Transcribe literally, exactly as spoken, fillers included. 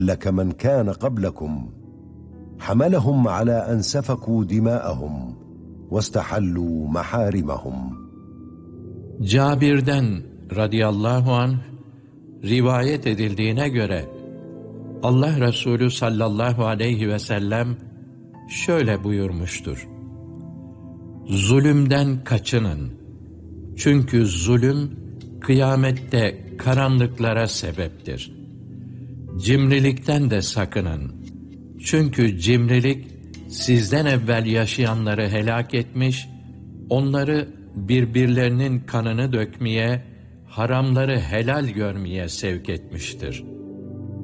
لك من كان قبلكم حملهم على أن سفكوا دماءهم واستحلوا محارمهم. Cabir'den radıyallahu anh rivayet edildiğine göre Allah Resulü sallallahu aleyhi ve sellem şöyle buyurmuştur: Zulümden kaçının. Çünkü zulüm kıyamette karanlıklara sebeptir. Cimrilikten de sakının. Çünkü cimrilik sizden evvel yaşayanları helak etmiş, onları birbirlerinin kanını dökmeye, haramları helal görmeye sevk etmiştir.